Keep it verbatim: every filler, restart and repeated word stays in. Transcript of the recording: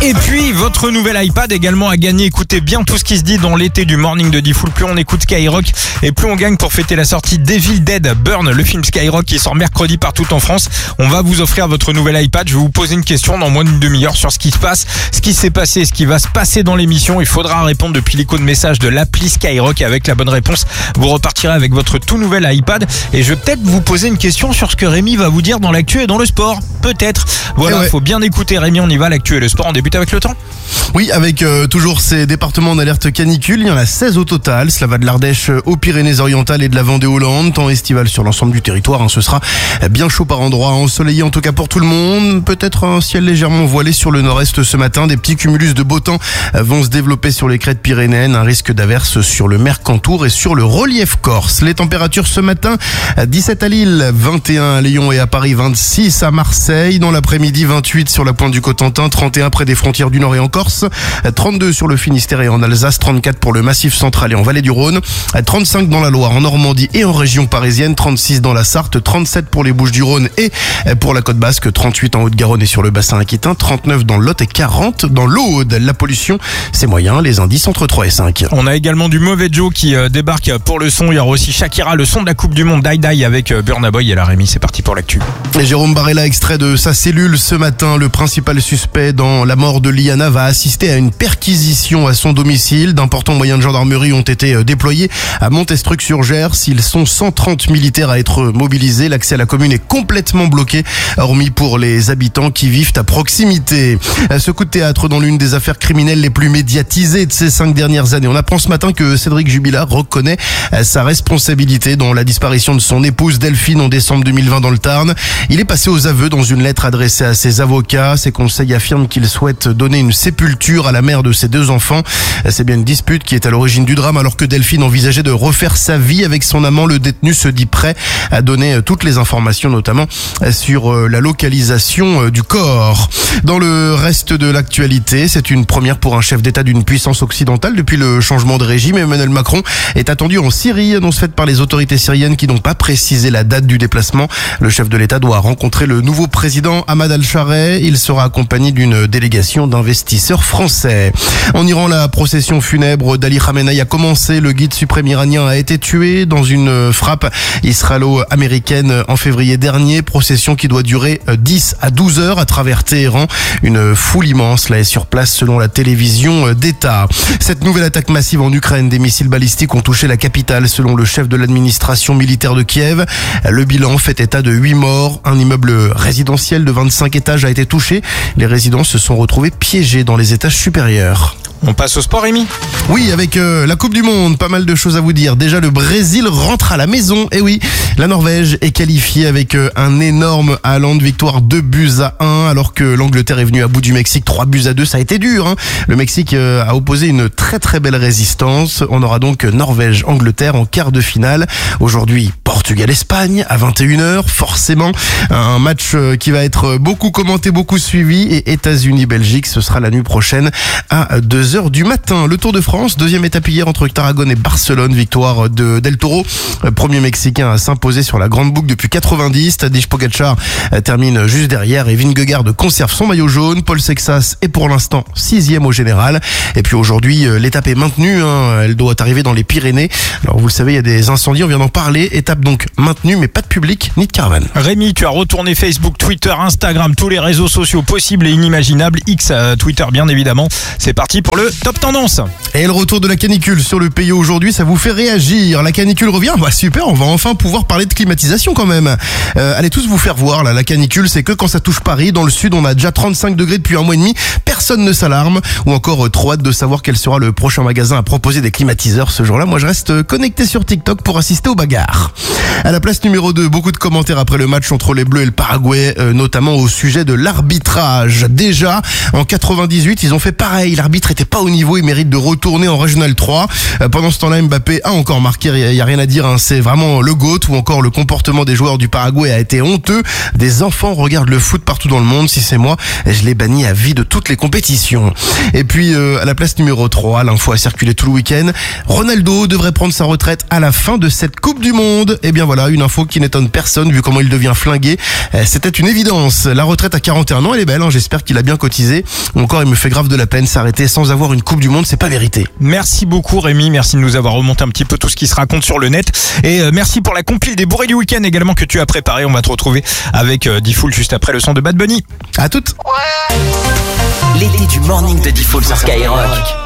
Et puis, votre nouvel iPad également à gagner. Écoutez bien tout ce qui se dit dans l'été du Morning de Diffoul. Plus on écoute Skyrock et plus on gagne pour fêter la sortie d'Evil Dead Burn, le film Skyrock qui sort mercredi partout en France. On va vous offrir votre nouvel iPad. Je vais vous poser une question dans moins d'une demi-heure sur ce qui se passe, ce qui s'est passé, ce qui va se passer dans l'émission. Il faudra répondre depuis l'écho de message de l'appli Skyrock. Et avec la bonne réponse, vous repartirez avec votre tout nouvel iPad. Et je vais peut-être vous poser une question sur ce que Rémi va vous dire dans l'actu et dans le sport. Peut-être. Voilà, il ouais. faut bien écouter Rémi. On y va, l'actu et le sport. On débute avec le temps. Oui, avec euh, toujours ces départements d'alerte canicule, il y en a seize au total. Cela va de l'Ardèche aux Pyrénées-Orientales et de la Vendée aux Landes. Temps estival sur l'ensemble du territoire, hein, ce sera bien chaud par endroits, ensoleillé en tout cas pour tout le monde. Peut-être un ciel légèrement voilé sur le nord-est ce matin. Des petits cumulus de beau temps vont se développer sur les crêtes pyrénéennes. Un risque d'averse sur le Mercantour et sur le relief corse. Les températures ce matin, dix-sept à Lille, vingt et un à Lyon et à Paris, vingt-six à Marseille. Dans l'après-midi, vingt-huit sur la pointe du Cotentin, trente et un près des frontières du Nord et en Corse, trente-deux sur le Finistère et en Alsace, trente-quatre pour le Massif central et en Vallée du Rhône, trente-cinq dans la Loire, en Normandie et en région parisienne, trente-six dans la Sarthe, trente-sept pour les Bouches-du-Rhône et pour la Côte Basque, trente-huit en Haute-Garonne et sur le bassin aquitain, trente-neuf dans le Lot et quarante dans l'Aude. La pollution, c'est moyen, les indices entre trois et cinq. On a également du mauvais Joe qui euh, débarque pour le son. Il y aura aussi Shakira, le son de la Coupe du Monde, Die Die avec euh, Burna Boy et la Rémi. C'est parti pour l'actu. Et Jérôme Barella, extrait de sa cellule ce matin. Le principal suspect dans la mort de Liana va assister à une perquisition à son domicile. D'importants moyens de gendarmerie ont été déployés à Montestruc-sur-Gers. Ils sont cent trente militaires à être mobilisés. L'accès à la commune est complètement bloqué, hormis pour les habitants qui vivent à proximité. Ce coup de théâtre dans l'une des affaires criminelles les plus médiatisées de ces cinq dernières années. On apprend ce matin que Cédric Jubilard reconnaît sa responsabilité dans la disparition de son épouse Delphine en décembre deux mille vingt dans le Tarn. Il est passé aux aveux dans une lettre adressée à ses avocats. Ses conseils affirment qu'il souhaite donner une sépulture à la mère de ses deux enfants. C'est bien une dispute qui est à l'origine du drame. Alors que Delphine envisageait de refaire sa vie avec son amant, le détenu se dit prêt à donner toutes les informations, notamment sur la localisation du corps. Dans le reste de l'actualité, c'est une première pour un chef d'État d'une puissance occidentale depuis le changement de régime. Emmanuel Macron est attendu en Syrie, annonce faite par les autorités syriennes qui n'ont pas précisé la date du déplacement. Le chef de l'État doit rencontrer le nouveau président Ahmad al-Chareh. Il sera accompagné d'une délégation d'investisseurs français. En Iran, la procession funèbre d'Ali Khamenei a commencé. Le guide suprême iranien a été tué dans une frappe israélo-américaine en février dernier. Procession qui doit durer dix à douze heures à travers Téhéran. Une foule immense là est sur place selon la télévision d'État. Cette nouvelle attaque massive en Ukraine, des missiles balistiques ont touché la capitale selon le chef de l'administration militaire de Kiev. Le bilan fait état de huit morts. Un immeuble résidentiel de vingt-cinq étages a été touché. Les résidents se sont retrouvés piégés dans les étages supérieurs. On passe au sport, Rémi. Oui, avec euh, la Coupe du Monde, pas mal de choses à vous dire. Déjà, le Brésil rentre à la maison. Et oui, la Norvège est qualifiée avec euh, un énorme Haaland, victoire deux buts à un, alors que l'Angleterre est venue à bout du Mexique, trois buts à deux. Ça a été dur, hein. Le Mexique euh, a opposé une très très belle résistance. On aura donc Norvège-Angleterre en quart de finale. Aujourd'hui, Portugal-Espagne à vingt et une heures. Forcément, un match euh, qui va être beaucoup commenté, beaucoup suivi. Et États-Unis-Belgique, ce sera la nuit prochaine à deux heures du matin. Le Tour de France, deuxième étape hier entre Tarragone et Barcelone, victoire de Del Toro, premier Mexicain à s'imposer sur la grande boucle depuis quatre-vingt-dix. Tadej Pogačar termine juste derrière et Vingegaard conserve son maillot jaune. Paul Sexas est pour l'instant sixième au général. Et puis aujourd'hui, l'étape est maintenue, hein. Elle doit arriver dans les Pyrénées. Alors vous le savez, il y a des incendies, on vient d'en parler. Étape donc maintenue, mais pas de public ni de caravane. Rémi, tu as retourné Facebook, Twitter, Instagram, tous les réseaux sociaux possibles et inimaginables. X, euh, Twitter bien évidemment. C'est parti pour le Top Tendance. Et le retour de la canicule sur le pays aujourd'hui, ça vous fait réagir. La canicule revient, bah super, on va enfin pouvoir parler de climatisation quand même. Euh, allez tous vous faire voir, là, la canicule, c'est que quand ça touche Paris, dans le sud, on a déjà trente-cinq degrés depuis un mois et demi, personne ne s'alarme, ou encore euh, trop hâte de savoir quel sera le prochain magasin à proposer des climatiseurs ce jour-là. Moi, je reste connecté sur TikTok pour assister aux bagarres. À la place numéro deux, beaucoup de commentaires après le match entre les Bleus et le Paraguay, euh, notamment au sujet de l'arbitrage. Déjà, en quatre-vingt-dix-huit, ils ont fait pareil, l'arbitre était pas au niveau, il mérite de retourner en Régional trois. Euh, pendant ce temps-là, Mbappé a encore marqué, il y a rien à dire, hein, c'est vraiment le GOAT, ou encore le comportement des joueurs du Paraguay a été honteux. Des enfants regardent le foot partout dans le monde. Si c'est moi, je les bannis à vie de toutes les compétitions. compétition. Et puis euh, à la place numéro trois, l'info a circulé tout le week-end. Ronaldo devrait prendre sa retraite à la fin de cette Coupe du Monde. Et bien voilà, une info qui n'étonne personne vu comment il devient flingué. Euh, C'était une évidence. La retraite à quarante et un ans, elle est belle. Hein. J'espère qu'il a bien cotisé. Encore, il me fait grave de la peine s'arrêter sans avoir une Coupe du Monde, c'est pas vérité. Merci beaucoup Rémi, merci de nous avoir remonté un petit peu tout ce qui se raconte sur le net. Et euh, merci pour la compile des bourrés du week-end également que tu as préparé. On va te retrouver avec euh, Diffoul juste après le son de Bad Bunny. À toutes. L'été du morning de Diffoul sur Skyrock.